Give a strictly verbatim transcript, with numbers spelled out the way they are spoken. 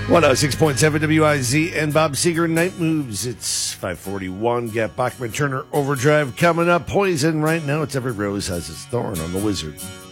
one oh six point seven W I Z and Bob Seger Night Moves. It's five forty-one. Get Bachman Turner Overdrive coming up. Poison right now. It's Every Rose Has Its Thorn on the Wizard.